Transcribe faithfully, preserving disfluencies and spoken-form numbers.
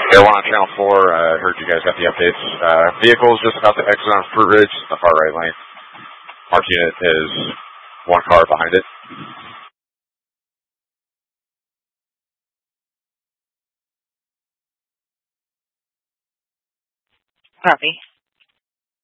Air One on Channel four, I uh, heard you guys got the updates. Uh, vehicles just about to exit on Fruit Ridge, the far right lane. Mark unit is one car behind it. Copy.